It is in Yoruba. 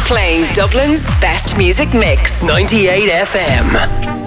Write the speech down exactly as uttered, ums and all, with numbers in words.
Playing Dublin's best music mix. ninety-eight F M.